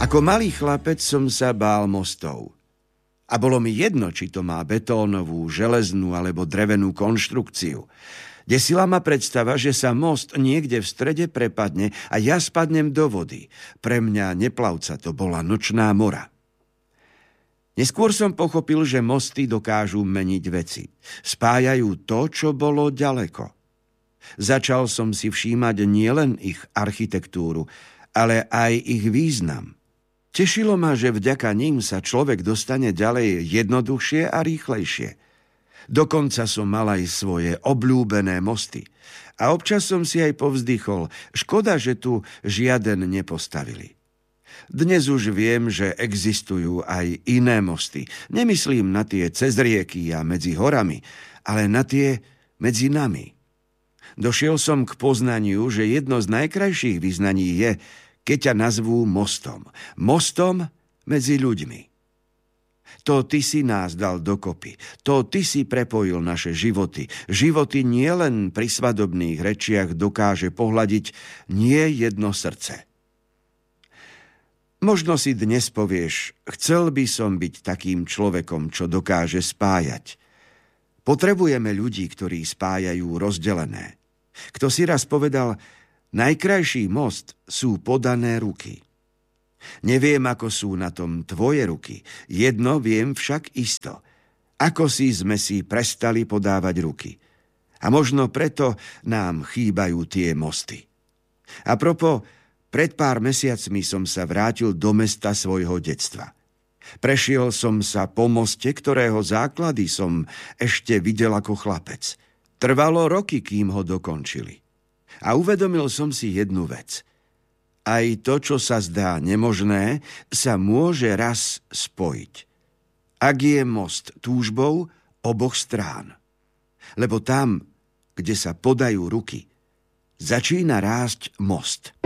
Ako malý chlapec som sa bál mostov. A bolo mi jedno, či to má betónovú, železnú alebo drevenú konštrukciu. Desila ma predstava, že sa most niekde v strede prepadne a ja spadnem do vody. Pre mňa neplavca to bola nočná mora. Neskôr som pochopil, že mosty dokážu meniť veci. Spájajú to, čo bolo ďaleko. Začal som si všímať nielen ich architektúru, ale aj ich význam. Tešilo ma, že vďaka ním sa človek dostane ďalej jednoduchšie a rýchlejšie. Dokonca som mal aj svoje obľúbené mosty. A občas som si aj povzdychol, škoda, že tu žiaden nepostavili. Dnes už viem, že existujú aj iné mosty. Nemyslím na tie cez rieky a medzi horami, ale na tie medzi nami. Došiel som k poznaniu, že jedno z najkrajších vyznaní je, keď ťa nazvú mostom. Mostom medzi ľuďmi. To ty si nás dal dokopy. To ty si prepojil naše životy. Životy nielen pri svadobných rečiach dokáže pohľadiť nie jedno srdce. Možno si dnes povieš, chcel by som byť takým človekom, čo dokáže spájať. Potrebujeme ľudí, ktorí spájajú rozdelené. Kto si raz povedal, najkrajší most sú podané ruky. Neviem, ako sú na tom tvoje ruky. Jedno viem však isto. Ako si sme si prestali podávať ruky. A možno preto nám chýbajú tie mosty. A propos, pred pár mesiacmi som sa vrátil do mesta svojho detstva. Prešiel som sa po moste, ktorého základy som ešte videl ako chlapec. Trvalo roky, kým ho dokončili. A uvedomil som si jednu vec. Aj to, čo sa zdá nemožné, sa môže raz spojiť. Ak je most túžbou oboch strán. Lebo tam, kde sa podajú ruky, začína rásť most.